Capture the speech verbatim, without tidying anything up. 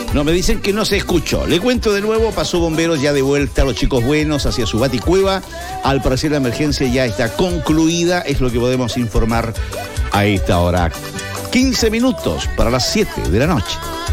No, me dicen que no se escuchó. Le cuento de nuevo, pasó bomberos ya de vuelta a los chicos buenos hacia su baticueva. Al parecer la emergencia ya está concluida, es lo que podemos informar a esta hora. quince minutos para las siete de la noche.